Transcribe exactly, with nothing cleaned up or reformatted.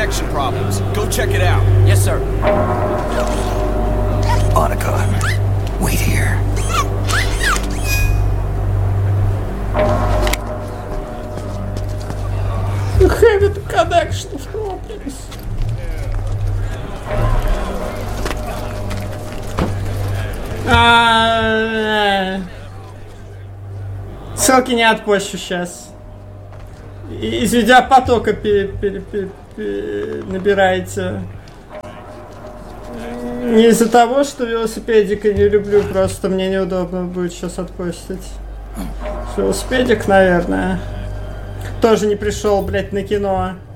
connection problems. Go check it out. Yes, sir. Annika, wait here. Have connection problems. А, ссылки не отпущу сейчас. Из видеопотока пе- пе- пе- пе- набираете. Не из-за того, что велосипедика не люблю, просто мне неудобно будет сейчас отпустить. Велосипедик, наверное. Тоже не пришел, блять, на кино.